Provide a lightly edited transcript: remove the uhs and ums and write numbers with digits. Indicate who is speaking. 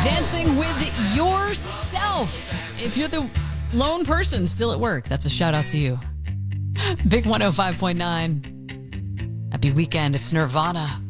Speaker 1: Dancing with yourself. If you're the lone person still at work, that's a shout out to you. Big 105.9. Happy weekend. It's Nirvana.